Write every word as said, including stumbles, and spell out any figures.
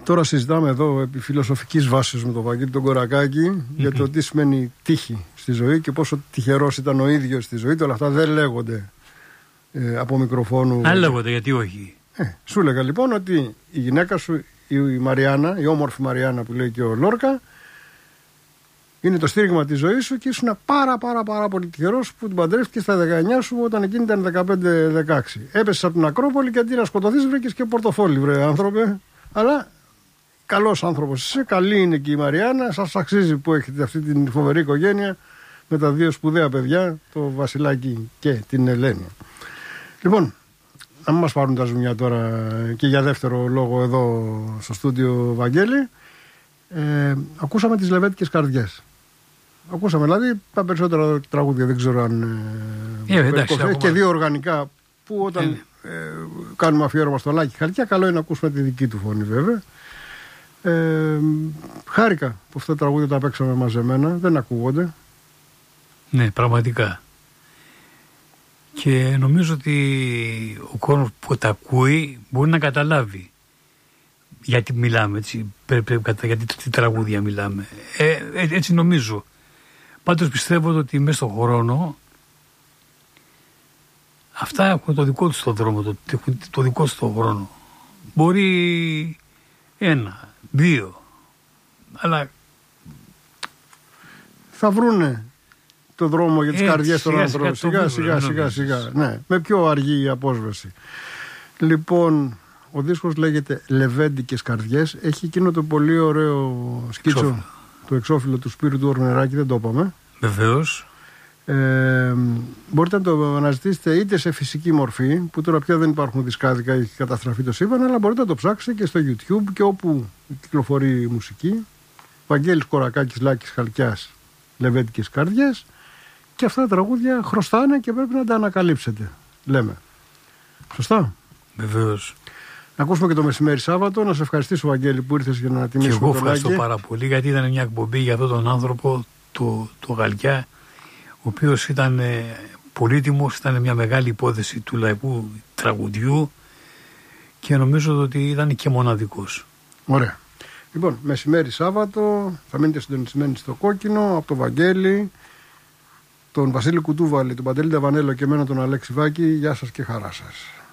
Τώρα συζητάμε εδώ επί φιλοσοφικής βάσης με τον Βαγγέλη τον Κορακάκη mm-hmm. για το τι σημαίνει τύχη στη ζωή και πόσο τυχερός ήταν ο ίδιος στη ζωή του. Όλα αυτά δεν λέγονται ε, από μικροφόνου. Αν λέγονται, γιατί όχι. Ε, σου έλεγα λοιπόν ότι η γυναίκα σου, η Μαριάννα, η όμορφη Μαριάννα που λέει και ο Λόρκα, είναι το στήριγμα της ζωής σου και ήσουν πάρα πάρα πάρα πολύ τυχερός που την παντρεύτηκε στα δεκαεννιά σου όταν εκείνη ήταν δεκαπέντε δεκαέξι. Έπεσες από την Ακρόπολη και αντί να σκοτωθείς βρήκες και πορτοφόλι, βρε άνθρωπε. Αλλά καλός άνθρωπος είσαι, καλή είναι και η Μαριάννα, σας αξίζει που έχετε αυτή την φοβερή οικογένεια με τα δύο σπουδαία παιδιά, το Βασιλάκι και την Ελένη. Λοιπόν, να μην μας πάρουν τα ζουμιά τώρα και για δεύτερο λόγο εδώ στο στούντιο Βαγγέλη, ε, ακούσαμε τις Λεβέντικες Καρδιές. Ακούσαμε δηλαδή τα περισσότερα τραγούδια, δεν ξέρω αν ε, ε, εντάξει, έχει και δύο οργανικά που όταν ε, ε, κάνουμε αφιέρωμα στο Λάκη Χαλκιά, καλό είναι να ακούσουμε τη δική του φωνή βέβαια. Ε, χάρηκα που αυτά τα τραγούδια τα παίξαμε μαζεμένα, δεν ακούγονται. Ναι, πραγματικά. Και νομίζω ότι ο κόσμος που τα ακούει μπορεί να καταλάβει γιατί μιλάμε, έτσι, πρέπει, γιατί τι τραγούδια μιλάμε. Ε, έτσι νομίζω. Πάντως πιστεύω ότι μέσα στον χρόνο αυτά έχουν το δικό τους το δρόμο, το, το δικό τους το χρόνο. Μπορεί ένα, δύο, αλλά θα βρούνε το δρόμο για τις έτσι, καρδιές των ανθρώπων. Σιγά σιγά σιγά σιγά. Ναι, με πιο αργή η απόσβεση. Λοιπόν, ο δίσκος λέγεται Λεβέντικες Καρδιές. Έχει εκείνο το πολύ ωραίο σκίτσο, εξώφυλλο. Το εξώφυλλο του Σπύρου του Ορνεράκη, δεν το είπαμε. Βεβαίως. Ε, μπορείτε να το αναζητήσετε είτε σε φυσική μορφή, που τώρα πια δεν υπάρχουν δισκάδικα, έχει καταστραφεί το σύμπαν, αλλά μπορείτε να το ψάξετε και στο YouTube και όπου κυκλοφορεί η μουσική. Βαγγέλης Κορακάκης, Λάκης Χαλκιάς, Λεβέντικες Καρδιές. Και αυτά τα τραγούδια χρωστάνε και πρέπει να τα ανακαλύψετε, λέμε. Σωστά. Βεβαίως. Να ακούσουμε και το μεσημέρι Σάββατο. Να σε ευχαριστήσω, Βαγγέλη, που ήρθες για να τιμήσουμε τον Λάκη. Και εγώ ευχαριστώ πάρα πολύ, γιατί ήταν μια εκπομπή για αυτόν τον άνθρωπο, το, το Γαλκιά, ο οποίος ήταν ε, πολύτιμος, ήταν μια μεγάλη υπόθεση του λαϊκού τραγουδιού και νομίζω ότι ήταν και μοναδικός. Ωραία. Λοιπόν, μεσημέρι Σάββατο, θα μείνετε συντονισμένοι στο Κόκκινο, από τον Βαγγέλη, τον Βασίλη Κουτούβαλη, τον Παντελή Νταβανέλο και εμένα τον Αλέξη Βάκη. Γεια σας και χαρά σας.